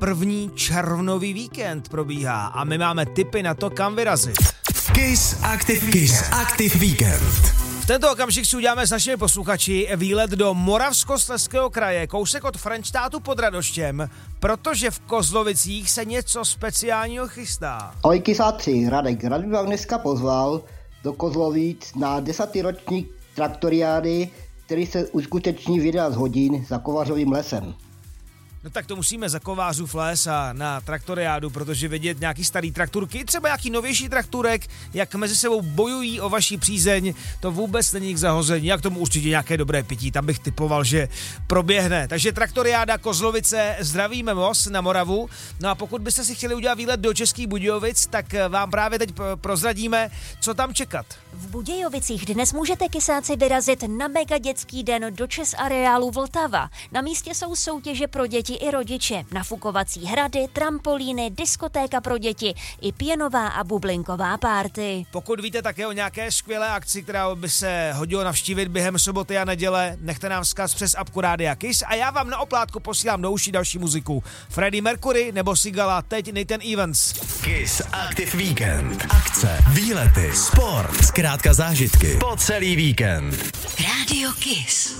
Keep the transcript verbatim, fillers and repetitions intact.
první červnový víkend probíhá a my máme tipy na to, kam vyrazit. Kiss Active, Kiss Active Weekend. V tento okamžik si uděláme s našimi posluchači výlet do Moravskoslezského kraje, kousek od Frenštátu pod Radoštěm, protože v Kozlovicích se něco speciálního chystá. Ahoj Kisátři, Radek. Rád bych vám dneska pozval do Kozlovic na desátý ročník traktoriády, který se uskuteční v jedenáct hodin za Kovařovým lesem. No tak to musíme za Kovářův les a na traktoriádu, protože vidět nějaký starý trakturky, třeba nějaký novější trakturek, jak mezi sebou bojují o vaši přízeň, to vůbec není k zahození, jak tomu určitě nějaké dobré pití, tam bych typoval, že proběhne. Takže traktoriáda Kozlovice, zdravíme moc na Moravu. No a pokud byste si chtěli udělat výlet do Českých Budějovic, tak vám právě teď prozradíme, co tam čekat. V Budějovicích dnes můžete kysáci vyrazit na mega dětský den do Čes areálu Vltava. Na místě jsou soutěže pro děti i rodiče, nafukovací hrady, trampolíny, diskotéka pro děti i pěnová a bublinková párty. Pokud víte také o nějaké skvělé akci, která by se hodilo navštívit během soboty a neděle, nechte nám vzkaz přes apku Rádia Kiss a já vám na oplátku posílám do uší další muziku. Freddie Mercury nebo Sigala, teď Nathan Evans. Kiss Active Weekend. Akce, výlety, sport, zkrátka zážitky po celý víkend. Rádio Kiss.